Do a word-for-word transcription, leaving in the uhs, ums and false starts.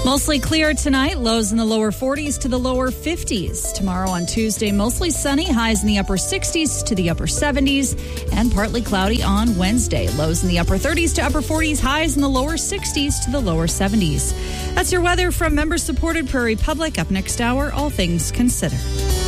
Mostly clear tonight, lows in the lower forties to the lower fifties. Tomorrow on Tuesday, mostly sunny, highs in the upper sixties to the upper seventies, and partly cloudy on Wednesday. Lows in the upper thirties to upper forties, highs in the lower sixties to the lower seventies. That's your weather from member-supported Prairie Public. Up next hour, all things considered.